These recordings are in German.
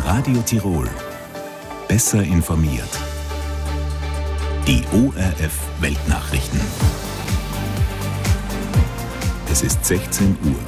Radio Tirol. Besser informiert. Die ORF Weltnachrichten. Es ist 16 Uhr.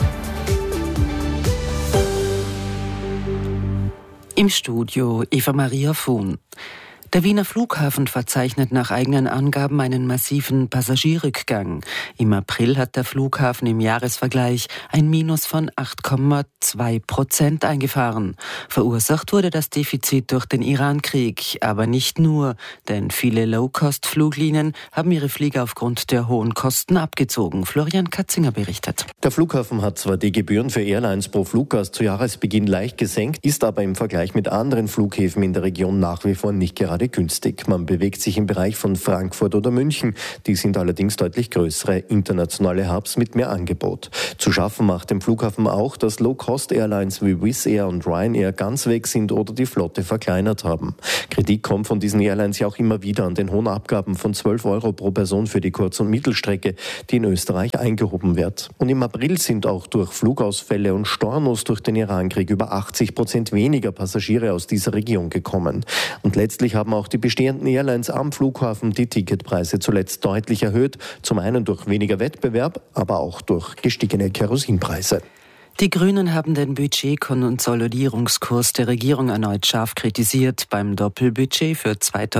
Im Studio Eva Maria Fuhn. Der Wiener Flughafen verzeichnet nach eigenen Angaben einen massiven Passagierrückgang. Im April hat der Flughafen im Jahresvergleich ein Minus von 8,2% eingefahren. Verursacht wurde das Defizit durch den Iran-Krieg, aber nicht nur, denn viele Low-Cost-Fluglinien haben ihre Flieger aufgrund der hohen Kosten abgezogen. Florian Katzinger berichtet. Der Flughafen hat zwar die Gebühren für Airlines pro Fluggast zu Jahresbeginn leicht gesenkt, ist aber im Vergleich mit anderen Flughäfen in der Region nach wie vor nicht gerade günstig. Man bewegt sich im Bereich von Frankfurt oder München. Die sind allerdings deutlich größere internationale Hubs mit mehr Angebot. Zu schaffen macht dem Flughafen auch, dass Low-Cost-Airlines wie Wizz Air und Ryanair ganz weg sind oder die Flotte verkleinert haben. Kritik kommt von diesen Airlines ja auch immer wieder an den hohen Abgaben von 12 € pro Person für die Kurz- und Mittelstrecke, die in Österreich eingehoben wird. Und im April sind auch durch Flugausfälle und Stornos durch den Irankrieg über 80% weniger Passagiere aus dieser Region gekommen. Und letztlich haben auch die bestehenden Airlines am Flughafen die Ticketpreise zuletzt deutlich erhöht, zum einen durch weniger Wettbewerb, aber auch durch gestiegene Kerosinpreise. Die Grünen haben den Budgetkonsolidierungskurs der Regierung erneut scharf kritisiert. Beim Doppelbudget für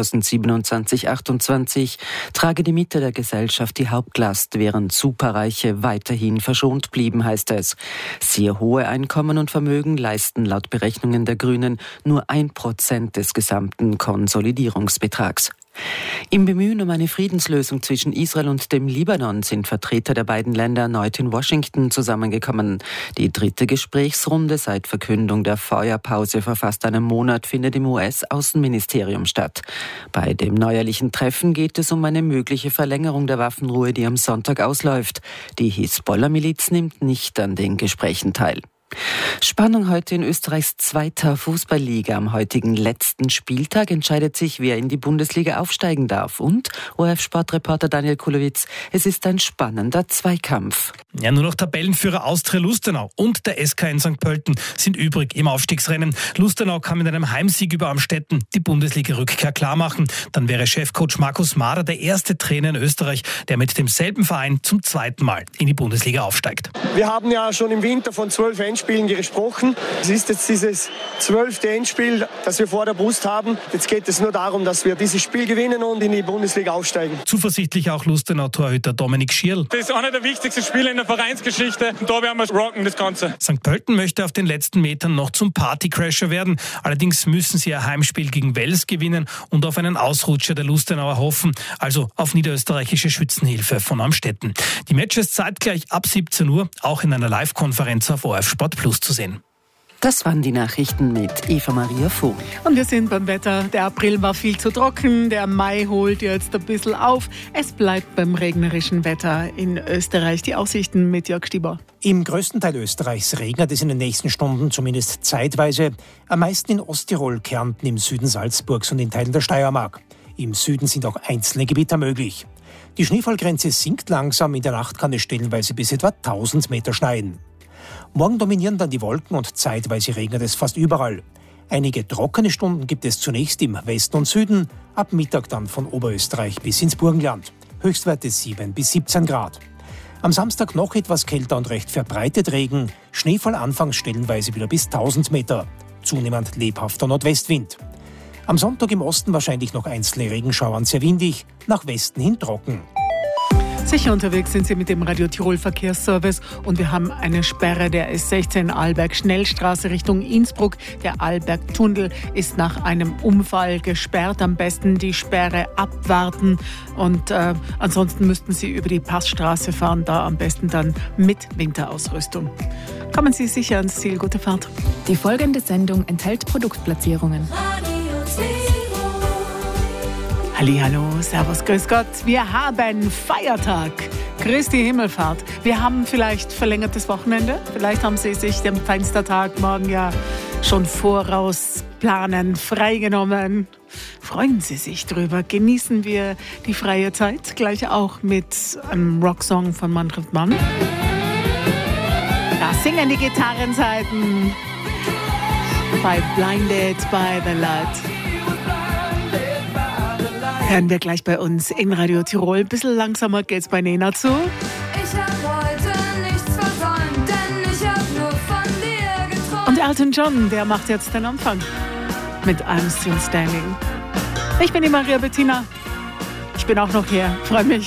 2027-28 trage die Mitte der Gesellschaft die Hauptlast, während Superreiche weiterhin verschont blieben, heißt es. Sehr hohe Einkommen und Vermögen leisten laut Berechnungen der Grünen nur 1% des gesamten Konsolidierungsbetrags. Im Bemühen um eine Friedenslösung zwischen Israel und dem Libanon sind Vertreter der beiden Länder erneut in Washington zusammengekommen. Die dritte Gesprächsrunde seit Verkündung der Feuerpause vor fast einem Monat findet im US-Außenministerium statt. Bei dem neuerlichen Treffen geht es um eine mögliche Verlängerung der Waffenruhe, die am Sonntag ausläuft. Die Hisbollah-Miliz nimmt nicht an den Gesprächen teil. Spannung heute in Österreichs zweiter Fußballliga. Am heutigen letzten Spieltag entscheidet sich, wer in die Bundesliga aufsteigen darf. Und ORF-Sportreporter Daniel Kulowitz, es ist ein spannender Zweikampf. Ja, nur noch Tabellenführer Austria Lustenau und der SK in St. Pölten sind übrig im Aufstiegsrennen. Lustenau kann mit einem Heimsieg über Amstetten die Bundesliga-Rückkehr klarmachen. Dann wäre Chefcoach Markus Mader der erste Trainer in Österreich, der mit demselben Verein zum zweiten Mal in die Bundesliga aufsteigt. Wir haben ja schon im Winter von 12 Endspielen gesprochen. Es ist jetzt dieses 12. Endspiel, das wir vor der Brust haben. Jetzt geht es nur darum, dass wir dieses Spiel gewinnen und in die Bundesliga aufsteigen. Zuversichtlich auch Lustenau-Torhüter Dominik Schierl. Das ist einer der wichtigsten Spiele in der Vereinsgeschichte. Und da werden wir es rocken, das Ganze. St. Pölten möchte auf den letzten Metern noch zum Partycrasher werden. Allerdings müssen sie ihr Heimspiel gegen Wels gewinnen und auf einen Ausrutscher der Lustenauer hoffen, also auf niederösterreichische Schützenhilfe von Amstetten. Die Matches zeitgleich ab 17 Uhr, auch in einer Live-Konferenz auf ORF Sport Plus zu sehen. Das waren die Nachrichten mit Eva Maria Fuhn. Und wir sind beim Wetter. Der April war viel zu trocken, der Mai holt jetzt ein bisschen auf. Es bleibt beim regnerischen Wetter in Österreich. Die Aussichten mit Jörg Stieber. Im größten Teil Österreichs regnet es in den nächsten Stunden zumindest zeitweise. Am meisten in Osttirol, Kärnten, im Süden Salzburgs und in Teilen der Steiermark. Im Süden sind auch einzelne Gewitter möglich. Die Schneefallgrenze sinkt langsam. In der Nacht kann es stellenweise bis etwa 1000 Meter schneien. Morgen dominieren dann die Wolken und zeitweise regnet es fast überall. Einige trockene Stunden gibt es zunächst im Westen und Süden, ab Mittag dann von Oberösterreich bis ins Burgenland. Höchstwerte 7 bis 17 Grad. Am Samstag noch etwas kälter und recht verbreitet Regen. Schneefall anfangs stellenweise wieder bis 1000 Meter. Zunehmend lebhafter Nordwestwind. Am Sonntag im Osten wahrscheinlich noch einzelne Regenschauer und sehr windig, nach Westen hin trocken. Sicher unterwegs sind Sie mit dem Radio Tirol Verkehrsservice und wir haben eine Sperre der S16 Arlberg-Schnellstraße Richtung Innsbruck. Der Arlberg-Tunnel ist nach einem Unfall gesperrt. Am besten die Sperre abwarten und ansonsten müssten Sie über die Passstraße fahren, da am besten dann mit Winterausrüstung. Kommen Sie sicher ans Ziel. Gute Fahrt. Die folgende Sendung enthält Produktplatzierungen. Hallihallo, servus, grüß Gott. Wir haben Feiertag, Christi Himmelfahrt. Wir haben vielleicht verlängertes Wochenende. Vielleicht haben Sie sich den Fenstertag morgen ja schon voraus planen, freigenommen. Freuen Sie sich drüber. Genießen wir die freie Zeit. Gleich auch mit einem Rocksong von Manfred Mann. Da singen die Gitarrenseiten. bei Blinded by the Light. Hören wir gleich bei uns in Radio Tirol. Ein bisschen langsamer geht's bei Nena zu. Ich hab heute nichts versäumt, denn ich hab nur von dir geträumt. Und Elton John, der macht jetzt den Anfang mit I'm Still Standing. Ich bin die Maria Bettina. Ich bin auch noch hier. Freue mich.